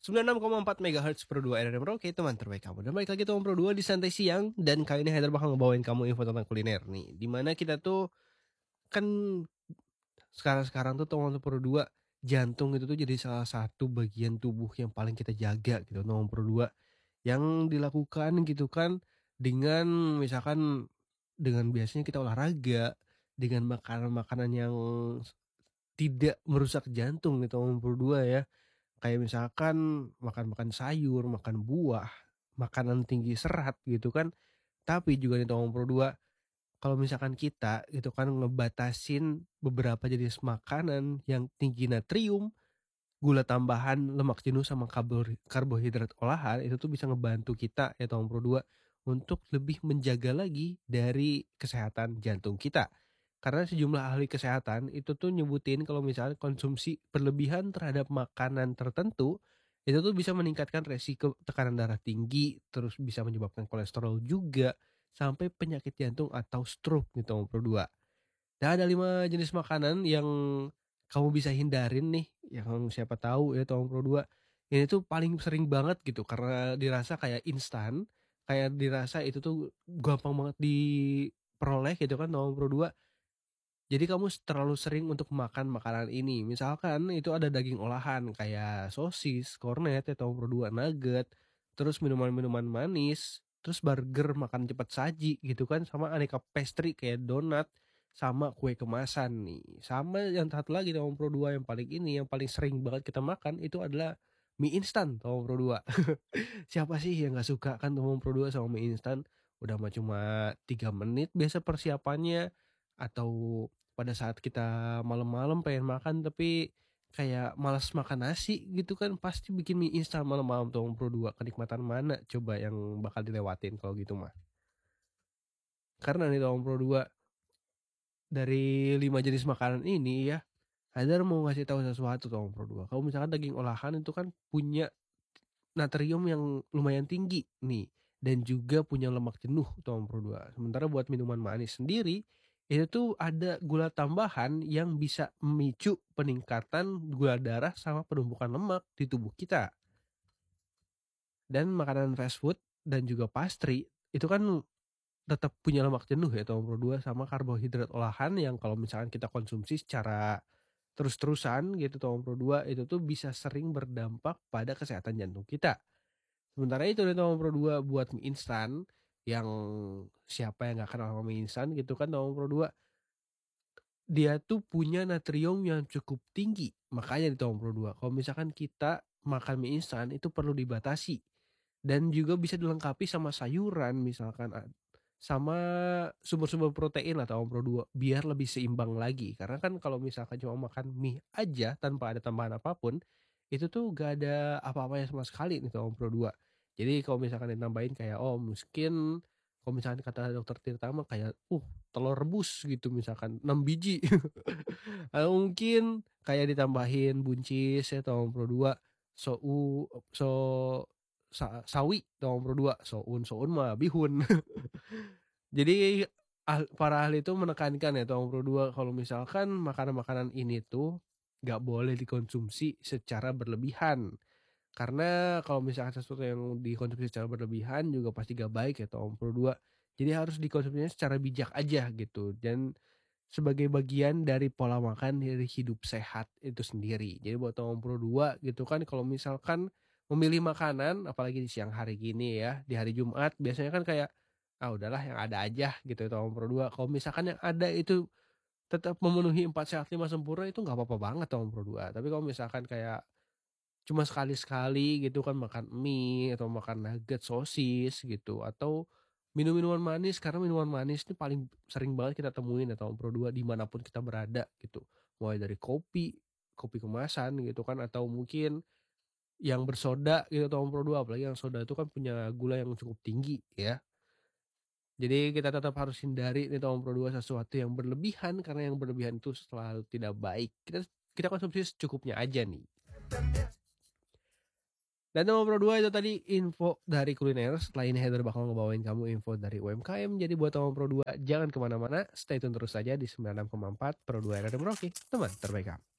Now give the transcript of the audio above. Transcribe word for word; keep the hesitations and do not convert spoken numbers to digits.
sembilan puluh enam koma empat megahertz per dua R R M Rocky, teman terbaik kamu. Dan balik lagi teman Pro dua di Santai Siang. Dan kali ini Haidar bakal ngebawain kamu info tentang kuliner nih. Dimana kita tuh kan sekarang-sekarang tuh teman Pro dua, jantung itu tuh jadi salah satu bagian tubuh yang paling kita jaga gitu teman Pro dua. Yang dilakukan gitu kan dengan misalkan dengan biasanya kita olahraga, dengan makanan-makanan yang tidak merusak jantung gitu teman Pro dua ya. Kayak misalkan makan-makan sayur, makan buah, makanan tinggi serat gitu kan. Tapi juga nih Tomang Pro dua, kalau misalkan kita gitu kan ngebatasin beberapa jenis makanan yang tinggi natrium, gula tambahan, lemak jenuh sama kabor- karbohidrat olahan, itu tuh bisa ngebantu kita ya Tomang Pro dua untuk lebih menjaga lagi dari kesehatan jantung kita. Karena sejumlah ahli kesehatan itu tuh nyebutin kalau misalnya konsumsi berlebihan terhadap makanan tertentu itu tuh bisa meningkatkan resiko tekanan darah tinggi, terus bisa menyebabkan kolesterol juga, sampai penyakit jantung atau stroke nih Tomang Pro dua. Dan ada lima jenis makanan yang kamu bisa hindarin nih, yang siapa tahu ya Tomang Pro dua. Ini tuh paling sering banget gitu karena dirasa kayak instan, kayak dirasa itu tuh gampang banget diperoleh gitu kan Tomang Pro dua. Jadi kamu terlalu sering untuk makan makanan ini. Misalkan itu ada daging olahan kayak sosis, kornet, atau Pro dua nugget, terus minuman-minuman manis, terus burger, makan cepat saji gitu kan, sama aneka pastry kayak donat, sama kue kemasan nih. Sama yang satu lagi Tomang Pro dua yang paling ini, yang paling sering banget kita makan itu adalah mie instan Tomang Pro dua. Siapa sih yang nggak suka kan Tomang Pro dua sama mie instan? Udah mah cuma tiga menit biasa persiapannya, atau pada saat kita malam-malam pengen makan tapi kayak malas makan nasi gitu kan, pasti bikin mie instan malam-malam Tomang Pro dua. Kenikmatan mana coba yang bakal dilewatin kalau gitu mah? Karena nih Tomang Pro dua, dari lima jenis makanan ini ya, Hadar mau ngasih tahu sesuatu Tomang Pro dua. Kalau misalkan daging olahan itu kan punya natrium yang lumayan tinggi nih, dan juga punya lemak jenuh Tomang Pro dua. Sementara buat minuman manis sendiri, itu tuh ada gula tambahan yang bisa memicu peningkatan gula darah sama penumpukan lemak di tubuh kita. Dan makanan fast food dan juga pastry itu kan tetap punya lemak jenuh ya Tomang Pro dua, sama karbohidrat olahan yang kalau misalkan kita konsumsi secara terus-terusan gitu Tomang Pro dua, itu tuh bisa sering berdampak pada kesehatan jantung kita. Sementara itu nih Tomang Pro dua buat mie instan, yang siapa yang nggak kenal sama mie instan gitu kan Tomang Pro dua, dia tuh punya natrium yang cukup tinggi. Makanya di Tomang Pro dua, kalau misalkan kita makan mie instan itu perlu dibatasi. Dan juga bisa dilengkapi sama sayuran misalkan, a- sama sumber-sumber protein lah Tomang Pro dua, biar lebih seimbang lagi. Karena kan kalau misalkan cuma makan mie aja tanpa ada tambahan apapun, itu tuh gak ada apa-apanya sama sekali nih Tomang Pro dua. Jadi kalau misalkan ditambahin kayak oh mungkin kalau misalkan kata dokter Tirta mah kayak uh telur rebus gitu misalkan enam biji. Atau mungkin kayak ditambahin buncis ya Tomang Pro dua, so u so sa- sawi Tomang Pro dua, soun soun mah bihun. Jadi ah- para ahli itu menekankan ya Tomang Pro dua, kalau misalkan makanan-makanan ini tuh nggak boleh dikonsumsi secara berlebihan. Karena kalau misalkan sesuatu yang dikonsumsi secara berlebihan juga pasti gak baik ya Tomang Pro dua. Jadi harus dikonsumsinya secara bijak aja gitu. Dan sebagai bagian dari pola makan dari hidup sehat itu sendiri. Jadi buat Tomang Pro dua gitu kan, kalau misalkan memilih makanan apalagi di siang hari gini ya, di hari Jumat biasanya kan kayak ah udahlah yang ada aja gitu ya Tomang Pro dua. Kalau misalkan yang ada itu tetap memenuhi empat sehat lima sempurna, itu nggak apa-apa banget Tomang Pro dua. Tapi kalau misalkan kayak cuma sekali-sekali gitu kan makan mie atau makan nugget, sosis gitu, atau minum minuman manis, karena minuman manis ini paling sering banget kita temuin atau Pro dua dimanapun kita berada gitu. Mulai dari kopi, kopi kemasan gitu kan, atau mungkin yang bersoda gitu atau Pro dua, apalagi yang soda itu kan punya gula yang cukup tinggi ya. Jadi kita tetap harus hindari nih Tomang Pro dua sesuatu yang berlebihan, karena yang berlebihan itu selalu tidak baik. Kita kita konsumsi secukupnya aja nih. Dan nomor Pro dua itu tadi info dari kuliner. Setelah ini Heather bakal ngebawain kamu info dari U M K M. Jadi buat nomor Pro dua jangan kemana-mana, stay tune terus saja di sembilan puluh enam koma empat Pro dua R R M Rocky, teman terbaik kamu.